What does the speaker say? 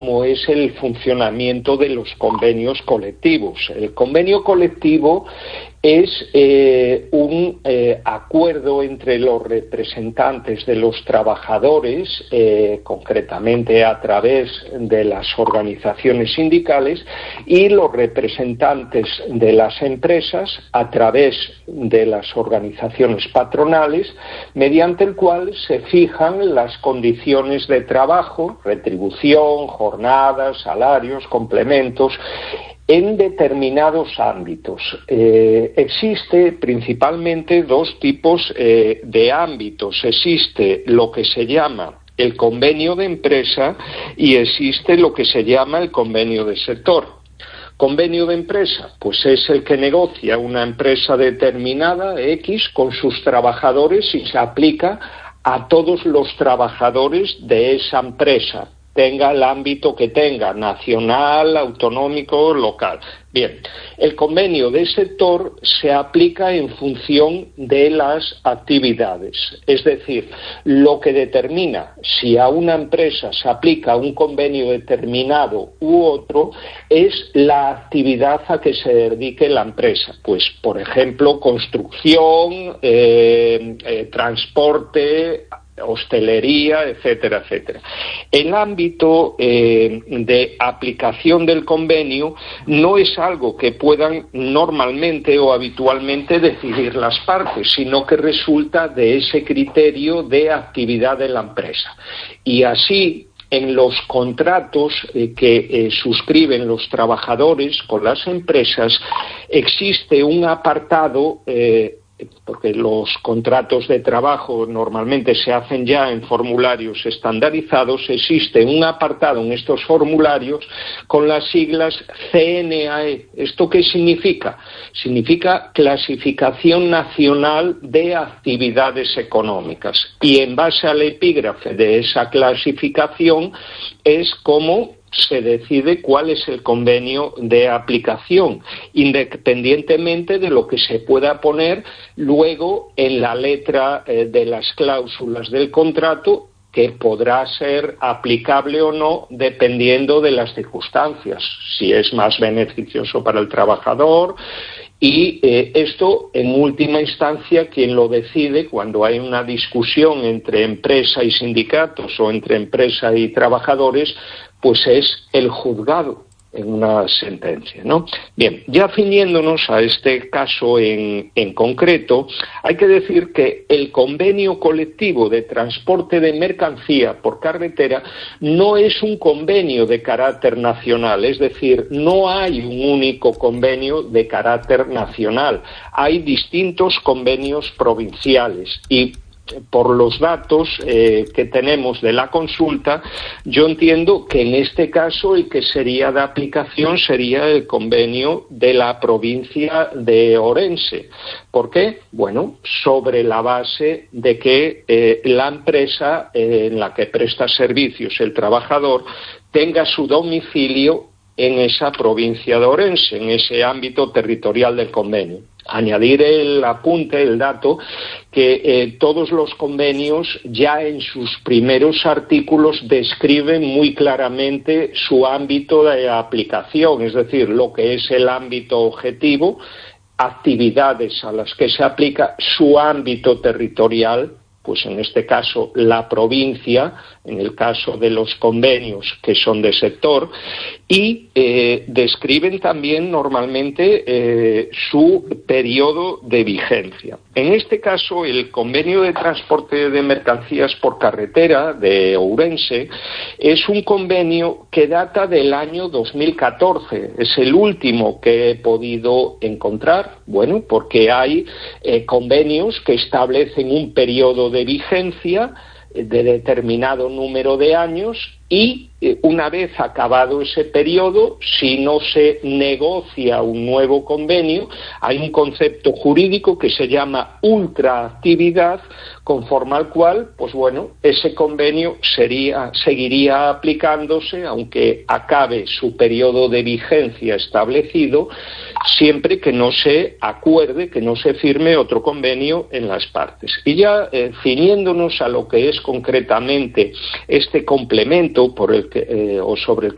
cómo es el funcionamiento de los convenios colectivos. El convenio colectivo es un acuerdo entre los representantes de los trabajadores, concretamente a través de las organizaciones sindicales, y los representantes de las empresas a través de las organizaciones patronales, mediante el cual se fijan las condiciones de trabajo, retribución, jornadas, salarios, complementos, en determinados ámbitos. Existe principalmente dos tipos de ámbitos. Existe lo que se llama el convenio de empresa y existe lo que se llama el convenio de sector. Convenio de empresa, pues es el que negocia una empresa determinada, X, con sus trabajadores y se aplica a todos los trabajadores de esa empresa, tenga el ámbito que tenga, nacional, autonómico, local. Bien, el convenio de sector se aplica en función de las actividades, es decir, lo que determina si a una empresa se aplica un convenio determinado u otro es la actividad a que se dedique la empresa. Pues, por ejemplo, construcción, transporte, hostelería, etcétera, etcétera. El ámbito de aplicación del convenio no es algo que puedan normalmente o habitualmente decidir las partes, sino que resulta de ese criterio de actividad de la empresa. Y así, en los contratos que suscriben los trabajadores con las empresas, existe un apartado porque los contratos de trabajo normalmente se hacen ya en formularios estandarizados, existe un apartado en estos formularios con las siglas CNAE. ¿Esto qué significa? Significa Clasificación Nacional de Actividades Económicas. Y en base al epígrafe de esa clasificación es como se decide cuál es el convenio de aplicación, independientemente de lo que se pueda poner luego en la letra de las cláusulas del contrato, que podrá ser aplicable o no dependiendo de las circunstancias, si es más beneficioso para el trabajador. Y esto, en última instancia, quien lo decide cuando hay una discusión entre empresa y sindicatos o entre empresa y trabajadores, pues es el juzgado en una sentencia, ¿no? Bien, ya ciñéndonos a este caso en concreto, hay que decir que el convenio colectivo de transporte de mercancía por carretera no es un convenio de carácter nacional, es decir, no hay un único convenio de carácter nacional, hay distintos convenios provinciales y por los datos que tenemos de la consulta, yo entiendo que en este caso el que sería de aplicación sería el convenio de la provincia de Orense. ¿Por qué? Bueno, sobre la base de que la empresa en la que presta servicios el trabajador tenga su domicilio en esa provincia de Orense, en ese ámbito territorial del convenio. Añadir el apunte, el dato, que todos los convenios ya en sus primeros artículos describen muy claramente su ámbito de aplicación, es decir, lo que es el ámbito objetivo, actividades a las que se aplica, su ámbito territorial, pues en este caso la provincia, en el caso de los convenios que son de sector, y describen también normalmente su periodo de vigencia. En este caso, el convenio de transporte de mercancías por carretera de Ourense es un convenio que data del año 2014. Es el último que he podido encontrar, bueno, porque hay convenios que establecen un periodo de vigencia de determinado número de años y una vez acabado ese periodo, si no se negocia un nuevo convenio, hay un concepto jurídico que se llama ultraactividad, conforme al cual, pues bueno, ese convenio seguiría aplicándose, aunque acabe su periodo de vigencia establecido, siempre que no se acuerde, que no se firme otro convenio en las partes. Y ya ciñéndonos a lo que es concretamente este complemento sobre el